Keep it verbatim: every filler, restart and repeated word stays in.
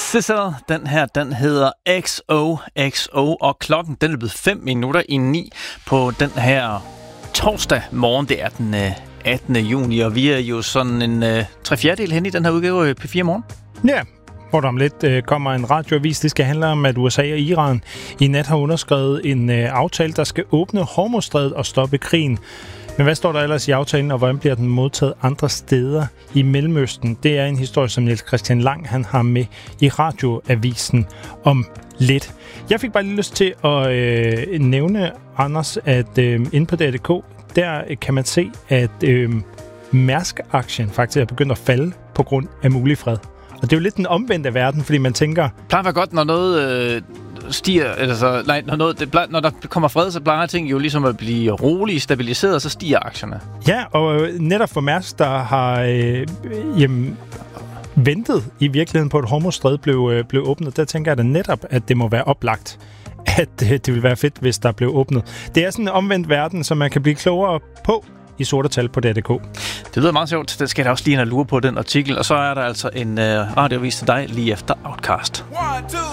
S Z A, den her, den hedder X O X O, og klokken den er blevet fem minutter i ni på den her torsdag morgen. Det er den øh, attende juni, og vi er jo sådan en øh, tre fjerdedel hen i den her udgave af P fire Morgen. Ja, hvor der om lidt øh, kommer en radioavis. Det skal handle om, at U S A og Iran i nat har underskrevet en øh, aftale, der skal åbne Hormuzstrædet og stoppe krigen. Men hvad står der ellers i aftalen, og hvordan bliver den modtaget andre steder i Mellemøsten? Det er en historie, som Niels Christian Lang han har med i radioavisen om lidt. Jeg fik bare lige lyst til at øh, nævne, Anders, at øh, inde på D R punktum D K, der kan man se, at øh, Mærsk-aktien faktisk er begyndt at falde på grund af mulig fred. Og det er jo lidt den omvendte verden, fordi man tænker... Det plejer at være godt, når noget øh, stiger, altså, nej, når, noget, det plejer, når der kommer fred, så plejer ting jo ligesom at blive roligt, stabiliseret, og så stiger aktierne. Ja, og netop for Mærsk, der har øh, jamen, ventet i virkeligheden på, at Hormuzstræde blev, øh, blev åbnet, der tænker jeg da netop, at det må være oplagt, at øh, det vil være fedt, hvis der blev åbnet. Det er sådan en omvendt verden, som man kan blive klogere på i sorte tal på D R punktum D K. Det lyder meget sjovt. Det skal jeg også lige ind og lure på den artikel. Og så er der altså en øh, radioavis til dig lige efter Outcast.